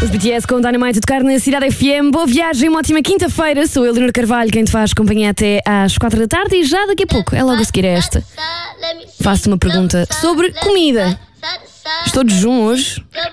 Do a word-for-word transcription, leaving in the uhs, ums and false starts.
Os B T S com Dynamite a tocar na Cidade F M. Boa viagem, uma ótima quinta-feira. Sou a Leonor Carvalho, quem te faz companhia até às quatro da tarde. E já daqui a pouco, é logo a seguir a esta, faço-te uma pergunta sobre comida. Estou de jejum hoje?